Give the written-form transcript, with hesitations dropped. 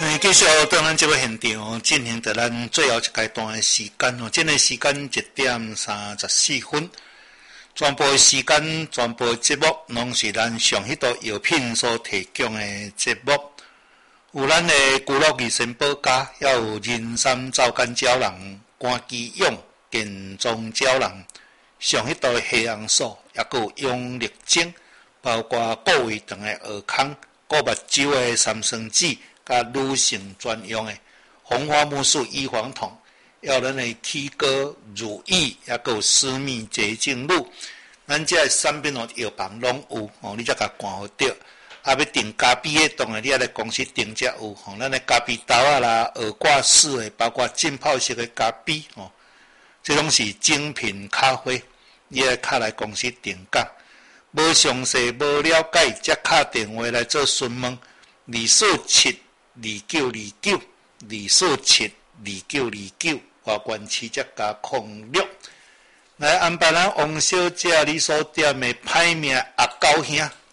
继续到咱这个现场进行着咱最后一阶段的时间哦，这个时间1点34分，全部的时间、全部的节目，拢是咱上迄道药品所提供的节目。有咱的古老益生保家，也有人参皂苷胶囊、肝肌用、健壮胶囊，上迄道的黑红素，也佫有养力精，包括顾胃肠的尔康、顾目睭的三酸酯。甲女性专用的红花木素异黄酮，还有咱的体膏、乳液，也佫有私密洁净露。咱这产品哦，药房拢有哦，你才甲看好着。啊，要订咖啡的，当然你要来公司订才有吼。咱的咖啡豆啊啦，耳挂式的，包括浸泡式的咖啡哦，这拢是精品咖啡，你要卡来公司订购。无详细、无了解，则打电话来做询问，2472929，2472929，华冠市则加06。来安排咱王小姐你所点的歹命阿狗兄。